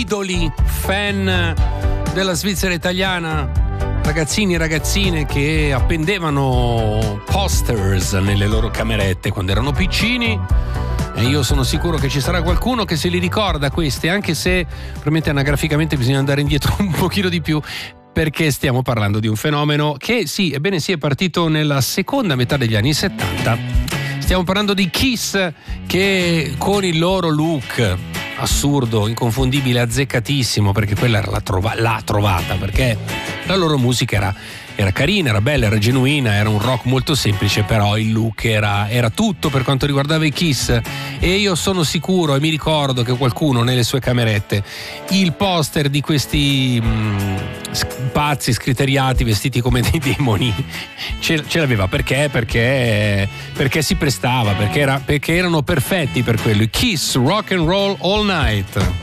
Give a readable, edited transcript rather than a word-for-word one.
idoli, fan della Svizzera italiana, ragazzini e ragazzine che appendevano posters nelle loro camerette quando erano piccini. E io sono sicuro che ci sarà qualcuno che se li ricorda questi, anche se probabilmente anagraficamente bisogna andare indietro un pochino di più, perché stiamo parlando di un fenomeno che sì, ebbene sì, è partito nella seconda metà degli anni 70. Stiamo parlando di Kiss, che con il loro look assurdo, inconfondibile, azzeccatissimo, perché quella era la trovata, perché la loro musica era carina, era bella, era genuina, era un rock molto semplice, però il look era tutto per quanto riguardava i Kiss. E io sono sicuro e mi ricordo che qualcuno nelle sue camerette il poster di questi pazzi scriteriati vestiti come dei demoni ce l'aveva. Perché si prestava, perché erano perfetti per quello. I Kiss, Rock and Roll All Night.